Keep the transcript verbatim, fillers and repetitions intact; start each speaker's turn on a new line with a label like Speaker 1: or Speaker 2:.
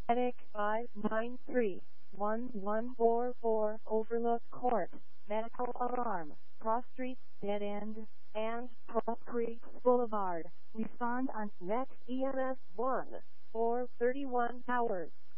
Speaker 1: Medic five nine three, one one four four Overlook Court, Medical Alarm, Cross Street, Dead End, and Pearl Creek Boulevard. Respond on next E M S one, four thirty-one hours.